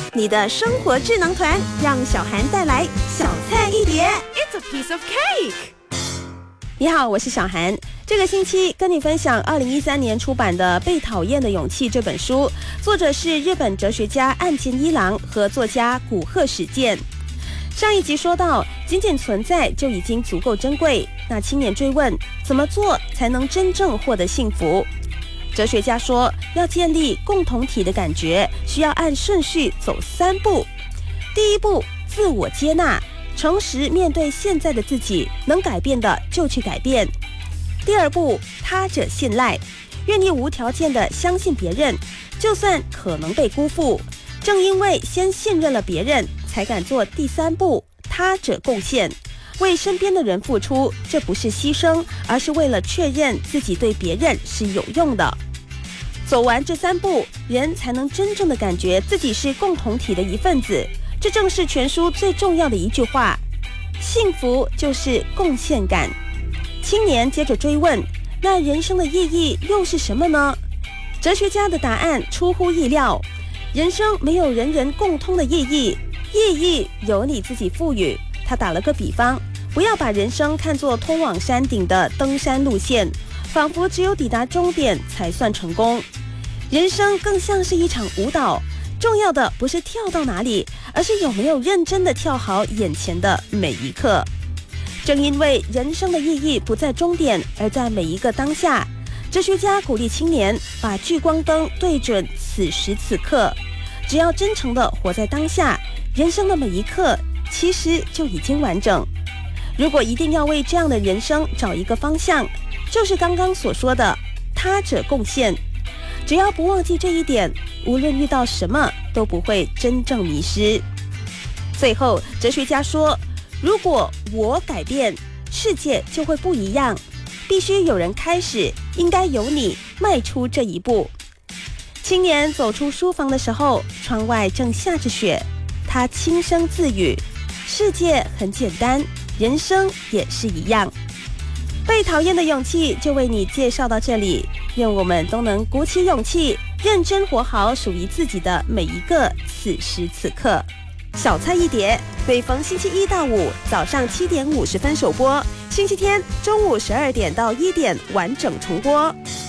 你的生活智囊团，让小涵带来小菜一碟。 It's a piece of cake。 你好，我是小涵。这个星期跟你分享2013年出版的《被讨厌的勇气》这本书，作者是日本哲学家岸见一郎和作家古贺史健。上一集说到，仅仅存在就已经足够珍贵。那青年追问，怎么做才能真正获得幸福？哲学家说，要建立共同体的感觉，需要按顺序走3步。第一步，自我接纳。诚实面对现在的自己，能改变的就去改变。第二步，他者信赖，愿意无条件的相信别人，就算可能被辜负。正因为先信任了别人，才敢做第3步，他者贡献，为身边的人付出。这不是牺牲，而是为了确认自己对别人是有用的。走完这3步，人才能真正的感觉自己是共同体的一份子。这正是全书最重要的一句话：幸福就是贡献感。青年接着追问，那人生的意义又是什么呢？哲学家的答案出乎意料，人生没有人人共通的意义，意义由你自己赋予。他打了个比方，不要把人生看作通往山顶的登山路线，仿佛只有抵达终点才算成功。人生更像是一场舞蹈，重要的不是跳到哪里，而是有没有认真的跳好眼前的每一刻。正因为人生的意义不在终点，而在每一个当下，哲学家鼓励青年把聚光灯对准此时此刻。只要真诚地活在当下，人生的每一刻其实就已经完整。如果一定要为这样的人生找一个方向，就是刚刚所说的他者贡献。只要不忘记这一点，无论遇到什么都不会真正迷失。最后，哲学家说，如果我改变，世界就会不一样。必须有人开始，应该由你迈出这一步。青年走出书房的时候，窗外正下着雪，他轻声自语，世界很简单，人生也是一样。被讨厌的勇气就为你介绍到这里，愿我们都能鼓起勇气，认真活好属于自己的每一个此时此刻。小菜一碟，每逢星期1到5早上7点50分首播，星期天中午12点到1点完整重播。